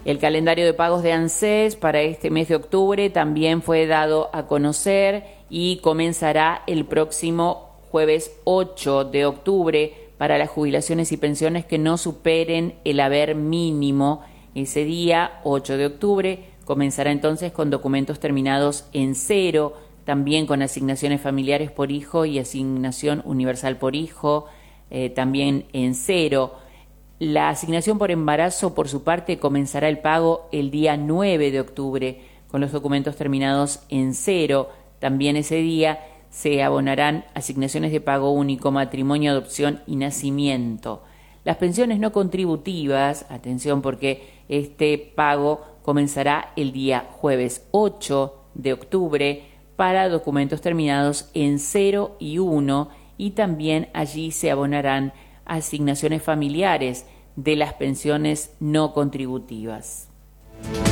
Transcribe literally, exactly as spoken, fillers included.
El calendario de pagos de ANSES para este mes de octubre también fue dado a conocer y comenzará el próximo jueves ocho de octubre para las jubilaciones y pensiones que no superen el haber mínimo. Ese día, ocho de octubre, comenzará entonces con documentos terminados en cero, también con asignaciones familiares por hijo y asignación universal por hijo, eh, también en cero. La asignación por embarazo, por su parte, comenzará el pago el día nueve de octubre, con los documentos terminados en cero. También ese día se abonarán asignaciones de pago único, matrimonio, adopción y nacimiento. Las pensiones no contributivas, atención porque este pago comenzará el día jueves ocho de octubre para documentos terminados en cero y uno, y también allí se abonarán asignaciones familiares de las pensiones no contributivas.